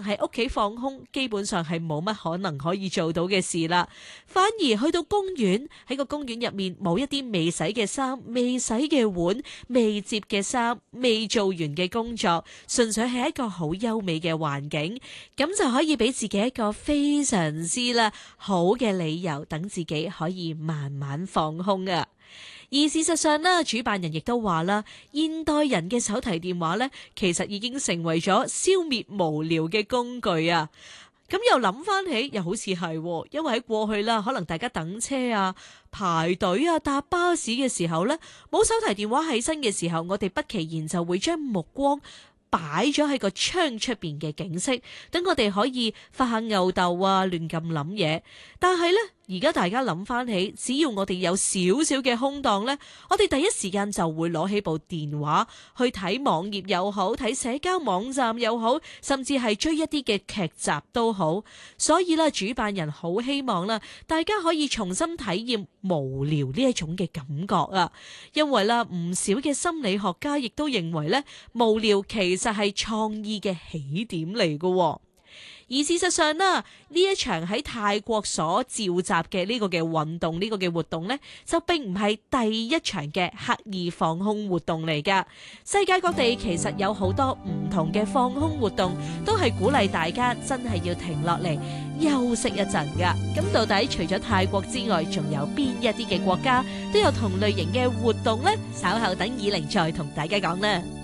喺屋企放空，基本上係冇乜可能可以做到嘅事啦。反而去到公園，喺個公園入面冇一啲未洗嘅衫、未洗嘅碗、未摺嘅衫、未做完嘅工作，純粹係一個好優美嘅環境，咁就可以俾自己一個非常之好嘅理由，等自己可以慢慢放空啊。而事實上啦，主辦人亦都話啦，現代人嘅手提電話咧，其實已經成為咗消滅無聊嘅工具啊。咁又諗翻起，又好似係，因為喺過去啦，可能大家等車啊、排隊啊、搭巴士嘅時候咧，冇手提電話喺身嘅時候，我哋不其然就會將目光擺咗喺個窗出邊嘅景色，等我哋可以發下吽哣啊，亂咁諗嘢。但係呢，而家大家諗翻起，只要我哋有少少嘅空檔呢，我哋第一時間就會攞起部電話去睇網頁又好，睇社交網站又好，甚至係追一啲嘅劇集都好。所以咧，主辦人好希望啦，大家可以重新體驗無聊呢一種嘅感覺啊。因為啦，唔少嘅心理學家亦都認為咧，無聊其實係創意嘅起點嚟㗎。而事實上啦，呢一場喺泰國所召集嘅呢個嘅運動，呢個嘅活動呢，就並唔係第一場嘅刻意放空活動嚟㗎。世界各地其實有好多唔同嘅放空活動，都係鼓勵大家真係要停落嚟休息一陣㗎。咁到底除咗泰國之外，仲有邊一啲嘅國家都有同類型嘅活動呢？稍後等以玲再同大家講啦。